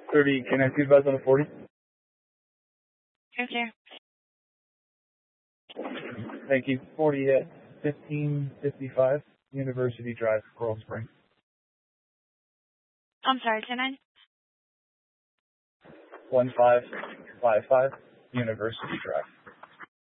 30, can I see the buzz on a 40? Okay. Thank you. 40 at 1555 University Drive, Coral Springs. I'm sorry, can I? 1555 University Drive.